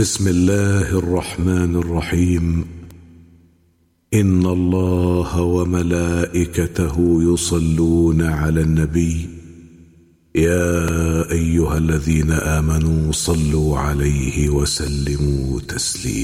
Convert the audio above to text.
بسم الله الرحمن الرحيم. إن الله وملائكته يصلون على النبي يا أيها الذين آمنوا صلوا عليه وسلموا تسليما.